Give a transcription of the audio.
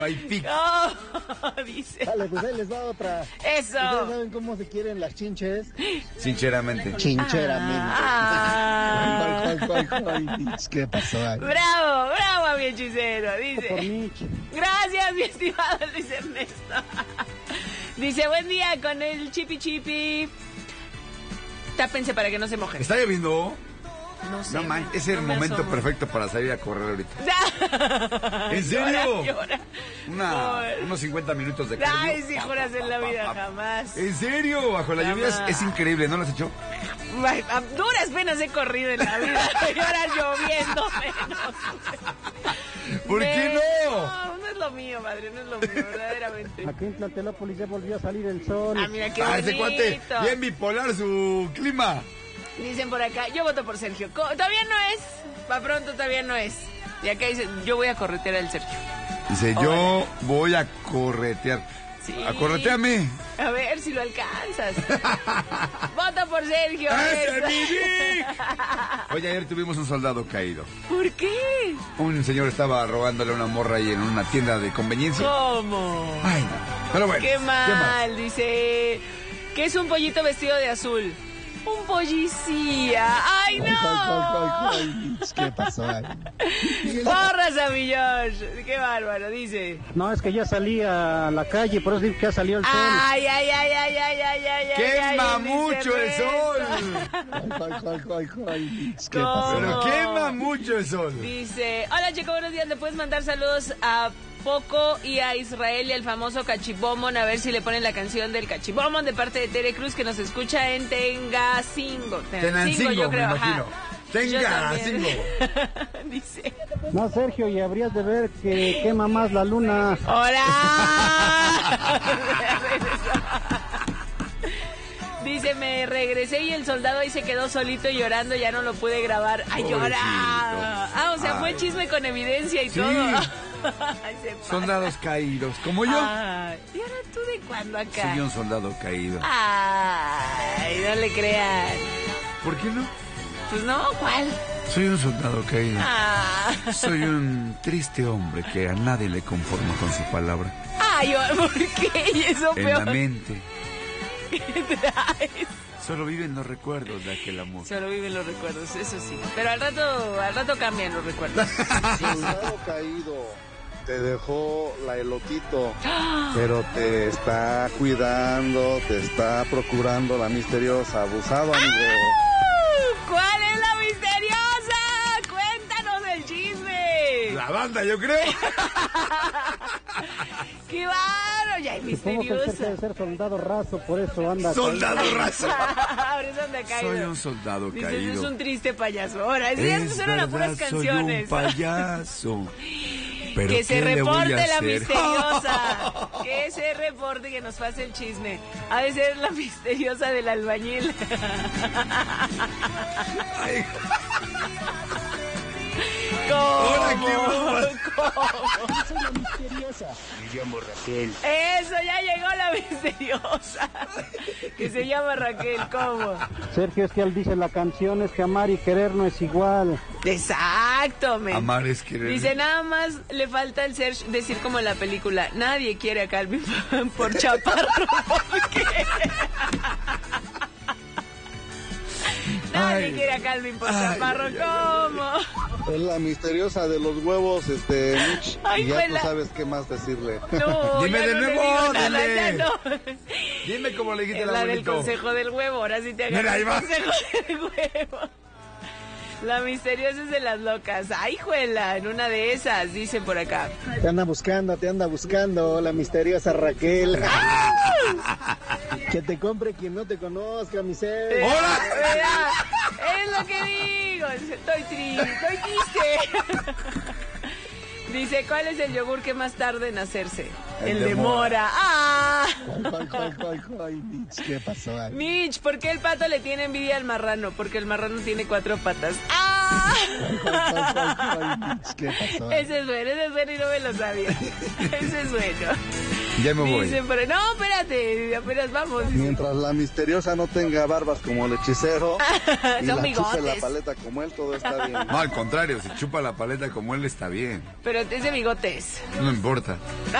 Hay pic. Oh, dice. Dale, pues ahí les va otra. Eso. ¿Ustedes saben cómo se quieren las chinches? Sinceramente. Chincheramente. ¿Qué pasó ahí? Bravo, bravo, mi hechicero. Por Dice. Mitch. Gracias, mi estimado Luis Ernesto. Dice, buen día con el chipi chipi. Tápense para que no se mojen. ¿Está lloviendo? No sé. No man, es el no me momento asomo. perfecto para salir a correr ahorita. ¿En serio? Llora. Unos 50 minutos de cardio. Ay, si juras en la vida, jamás. ¿En serio? Bajo la lluvia es increíble, ¿no lo has hecho? Ay, a duras penas he corrido en la vida. Y ahora lloviendo menos. ¿Por qué no? No es lo mío, madre, no es lo mío, verdaderamente. Aquí en Tlatelópolis ya volvió a salir el sol. Ah, mira qué Ese cuate, bonito. bien bipolar su clima. Dicen por acá, yo voto por Sergio. Todavía no es, para pronto todavía no es. Y acá dice, yo voy a corretear al Sergio. Dice, yo voy a corretear. Sí. Acorreteame. A ver si lo alcanzas. Voto por Sergio. ¡Ese eso. es mi Vic! Oye, ayer tuvimos un soldado caído. ¿Por qué? Un señor estaba robándole a una morra ahí en una tienda de conveniencia. ¿Cómo? Ay, no. Pero bueno. Qué más? mal, dice. ¿Qué es un pollito vestido de azul? Un policía. ¡Ay, no! ¿Qué pasó ahí? Porras a mi Josh. Qué bárbaro, dice. No, es que ya salí a la calle, por eso digo que ya salió el sol. Ay, ay, ay, ay, ay, ay, ay, ¡Quema ay, mucho el dice sol! ¿Qué ¿Cómo? pasó? Pero quema mucho el sol. Dice, hola chico, buenos días, ¿le puedes mandar saludos a Poco y a Israel y al famoso Cachibomon? A ver si le ponen la canción del Cachibomon de parte de Tere Cruz, que nos escucha en Tenancingo, Tenancingo, yo creo, me ajá. imagino. Yo también. Tenancingo. Dice, No, Sergio, y habrías de ver que quema más la luna. ¡hola! Dice, me regresé y el soldado ahí se quedó solito llorando, ya no lo pude grabar. ¡Ay, llora! Ah, o sea, fue Ay. chisme con evidencia y Sí. todo. Ay, se pasa. Soldados caídos, como yo. Ay, ¿y ahora tú de cuándo acá? Soy un soldado caído. Ay, no le crean. ¿Por qué no? Pues no, ¿cuál? Soy un soldado caído. Ah. Soy un triste hombre que a nadie le conforma con su palabra. Ay, ¿por qué? Y eso En la peor. mente ¿Qué traes? solo viven los recuerdos de aquel amor. Solo viven los recuerdos, eso sí. Pero al rato cambian los recuerdos. Sí. Soldado caído, te dejó la elotito, pero te está cuidando, te está procurando la misteriosa. Abusado, amigo. ¿Cuál es la misteriosa? Cuéntanos el chisme. La banda, yo creo. ¡Qué bárbaro! Ya hay Supongo que el misteriosa. Sergio debe ser soldado raso, por eso anda. Soldado raso. Por eso anda caído. Soy un soldado Dices, caído. es un triste payaso. Ahora, sí, esas eran las puras canciones. Soy un payaso. Pero Que se ¿qué le voy a reporte la hacer? misteriosa. Que se reporte, que nos pase el chisme. Ha de ser la misteriosa del albañil. Ay, ¿Cómo? ahora qué broma. Eso, ya llegó la misteriosa. Que se llama Raquel. ¿Cómo? Sergio, es que él dice la canción es que amar y querer no es igual. Exacto, men. Amar es querer. Dice, nada más le falta el Serge decir como en la película, nadie quiere a Calvin por chaparro. ¿Por qué? Nadie Ay. quiere a Calvin por Ay, chaparro. ay, ay, ¿Cómo? Es la misteriosa de los huevos, Mitch. Ay, Y ya juela. tú sabes qué más decirle. No, Dime ya de no le nuevo, digo nada, dile. ya no. Dime cómo le dijiste Es al la del abuelito. consejo del huevo, ahora sí te agarro Mira, ahí el va. consejo del huevo. La misteriosa es de las locas. Ay, juela, en una de esas, dicen por acá. Te anda buscando la misteriosa Raquel. Que te compre quien no te conozca, mi ser. ¡Hola! Mira, es lo que digo. Estoy triste. Dice, ¿cuál es el yogur que más tarda en hacerse? El El de de mora. ¡Ah! Mitch, ¿qué pasó ahí? Mitch, ¿por qué el pato le tiene envidia al marrano? Porque el marrano tiene 4 patas. ¡Ah! ¿Qué pasó? Ese es bueno y no me lo sabía. Ese es bueno. Ya me voy. Dicen, pero no, espérate, apenas vamos. Mientras la misteriosa no tenga barbas como el hechicero y Son la chupe la bigotes. paleta como él, todo está bien. No, al contrario, si chupa la paleta como él está bien. Pero es de bigotes. No importa.